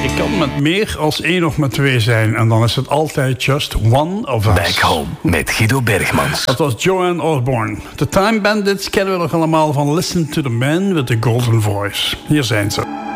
Je kan met meer als één of met twee zijn. En dan is het altijd just one of us. Back Home met Guido Bergmans. Dat was Joanne Osborne. De Time Bandits kennen we nog allemaal van Listen to the Man with the Golden Voice. Hier zijn ze.